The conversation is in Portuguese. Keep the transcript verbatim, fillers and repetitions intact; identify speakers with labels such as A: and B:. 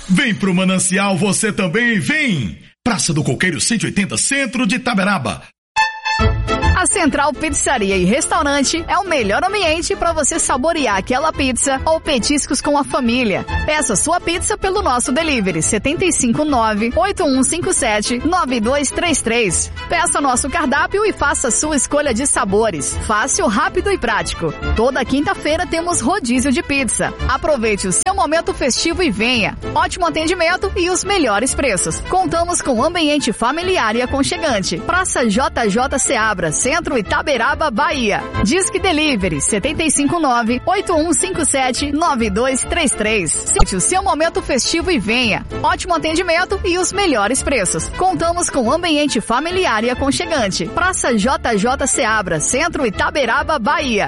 A: Vem pro Manancial você também, vem! Praça do Coqueiro cento e oitenta, Centro de Itaberaba.
B: A Central Pizzaria e Restaurante é o melhor ambiente para você saborear aquela pizza ou petiscos com a família. Peça sua pizza pelo nosso delivery sete cinco nove, oito um cinco sete, nove dois três três. Peça nosso cardápio e faça sua escolha de sabores. Fácil, rápido e prático. Toda quinta-feira temos rodízio de pizza. Aproveite o seu momento festivo e venha. Ótimo atendimento e os melhores preços. Contamos com ambiente familiar e aconchegante. Praça J J Seabra, Centro Itaberaba, Bahia. Disque Delivery sete cinco nove, oito um cinco sete, nove dois três três. Sente o seu momento festivo e venha. Ótimo atendimento e os melhores preços. Contamos com ambiente familiar e aconchegante. Praça J J Seabra, Centro Itaberaba, Bahia.